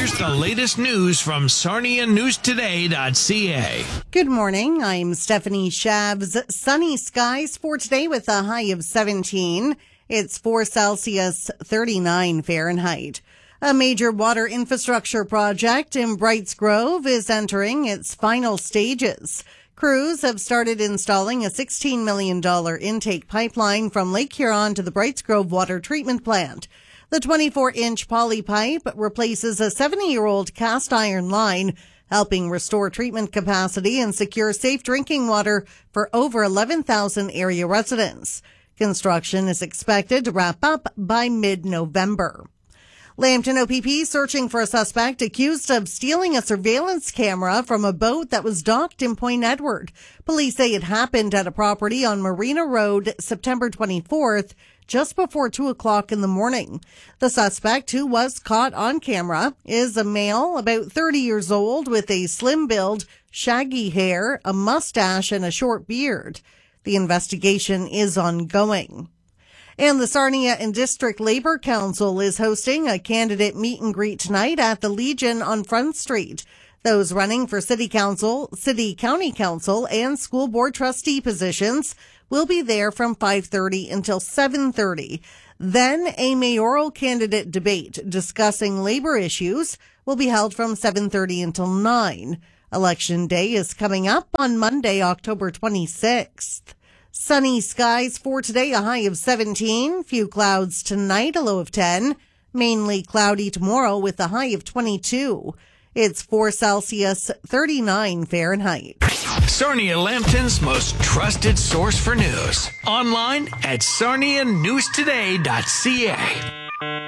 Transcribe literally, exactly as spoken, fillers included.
Here's the latest news from Sarnia News Today dot C A. Good morning. I'm Stephanie Shavs. Sunny skies for today with a high of seventeen. It's four Celsius, thirty-nine Fahrenheit. A major water infrastructure project in Brights Grove is entering its final stages. Crews have started installing a sixteen million dollars intake pipeline from Lake Huron to the Brights Grove water treatment plant. The twenty-four inch poly pipe replaces a seventy-year-old cast iron line, helping restore treatment capacity and secure safe drinking water for over eleven thousand area residents. Construction is expected to wrap up by mid-November. Lambton O P P searching for a suspect accused of stealing a surveillance camera from a boat that was docked in Point Edward. Police say it happened at a property on Marina Road September twenty-fourth, just before two o'clock in the morning. The suspect, who was caught on camera, is a male about thirty years old with a slim build, shaggy hair, a mustache, and a short beard. The investigation is ongoing. And the Sarnia and District Labour Council is hosting a candidate meet and greet tonight at the Legion on Front Street. Those running for City Council, City County Council, and School Board Trustee positions will be there from five thirty until seven thirty. Then a mayoral candidate debate discussing labor issues will be held from seven thirty until nine. Election Day is coming up on Monday, October twenty-sixth. Sunny skies for today, a high of seventeen. Few clouds tonight, a low of ten. Mainly cloudy tomorrow with a high of twenty-two. It's four Celsius, thirty-nine Fahrenheit. Sarnia Lambton's most trusted source for news. Online at Sarnia News Today dot C A.